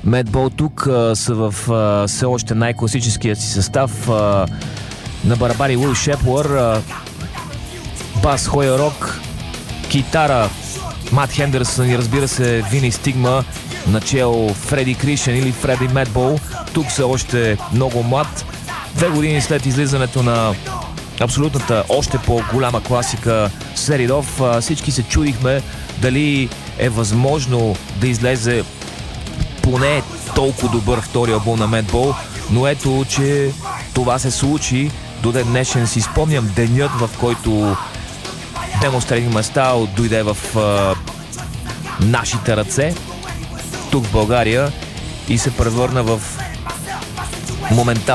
Madball тук са в все още най-класическия си състав. На барабари Уил Шеплър, бас Хоя Рок, китара Мат Хендерсън и разбира се Вини Стигма, начало Фреди Кришен или Фреди Madball. Тук са още много млад. 2 години след излизането на абсолютната още по-голяма класика Set It Off, всички се чудихме дали е възможно да излезе поне толкова добър втори албум на Madball, но ето, че това се случи. До ден днешен си спомням денят, в който Demonstrating My Style дойде в нашите ръце тук в България и се превърна в моментално